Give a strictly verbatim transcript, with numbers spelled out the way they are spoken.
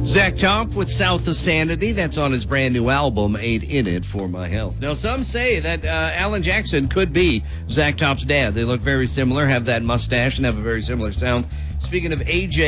Zach Top with South of Sanity. That's on his brand new album, Ain't In It For My Health. Now, some say that uh, Alan Jackson could be Zach Top's dad. They look very similar, have that mustache, and have a very similar sound. Speaking of A J